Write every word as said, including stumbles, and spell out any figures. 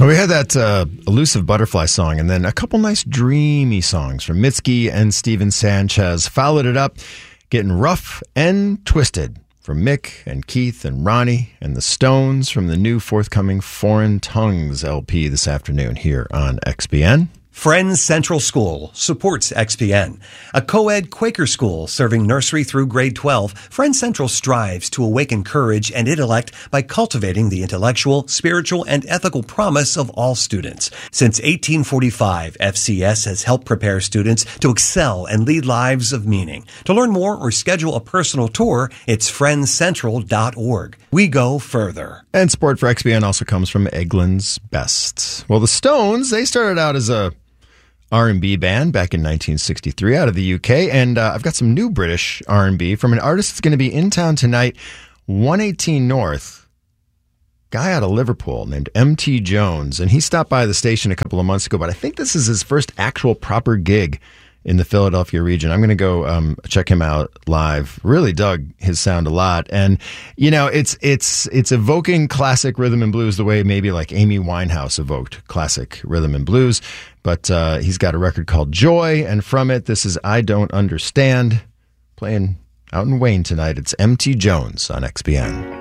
Well, we had that uh, Elusive Butterfly song and then a couple nice dreamy songs from Mitski and Steven Sanchez. Followed it up, Getting Rough and Twisted from Mick and Keith and Ronnie and the Stones from the new forthcoming Foreign Tongues L P this afternoon here on X P N. Friends Central School supports X P N. A co-ed Quaker school serving nursery through grade twelve, Friends Central strives to awaken courage and intellect by cultivating the intellectual, spiritual, and ethical promise of all students. Since eighteen forty-five, F C S has helped prepare students to excel and lead lives of meaning. To learn more or schedule a personal tour, it's friends central dot org. We go further. And support for X P N also comes from Eggland's Best. Well, the Stones, they started out as a R and B band back in nineteen sixty-three out of the U K, and uh, I've got some new British R and B from an artist that's going to be in town tonight, one eighteen North, guy out of Liverpool named M T Jones, and he stopped by the station a couple of months ago, but I think this is his first actual proper gig in the Philadelphia region. I'm going to go um, check him out live. Really dug his sound a lot. And, you know, it's it's it's evoking classic rhythm and blues the way maybe like Amy Winehouse evoked classic rhythm and blues. But uh, he's got a record called Joy, and from it, this is I Don't Understand, playing out in Wayne tonight. It's M T Jones on X P N.